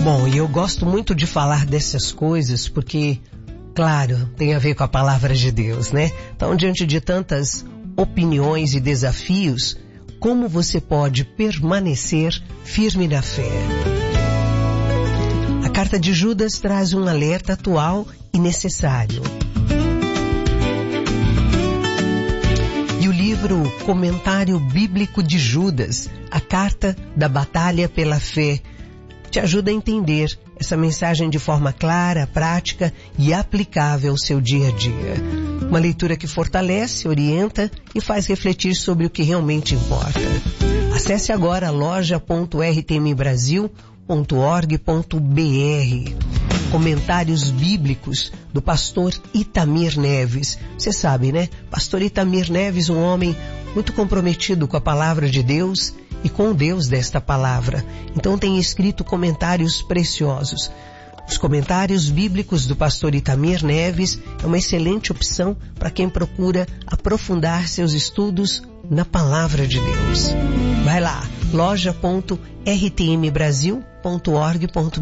Bom, e eu gosto muito de falar dessas coisas porque, claro, tem a ver com a palavra de Deus, né? Então, diante de tantas opiniões e desafios, como você pode permanecer firme na fé? A carta de Judas traz um alerta atual e necessário. E o livro Comentário Bíblico de Judas, a carta da batalha pela fé, te ajuda a entender essa mensagem de forma clara, prática e aplicável ao seu dia a dia. Uma leitura que fortalece, orienta e faz refletir sobre o que realmente importa. Acesse agora loja.rtmbrasil.org.br. Comentários bíblicos do pastor Itamir Neves. Você sabe, né? Pastor Itamir Neves, um homem muito comprometido com a palavra de Deus e com o Deus desta palavra. Então tem escrito comentários preciosos. Os comentários bíblicos do pastor Itamir Neves é uma excelente opção para quem procura aprofundar seus estudos na palavra de Deus. Vai lá, loja.rtmbrasil.org.br.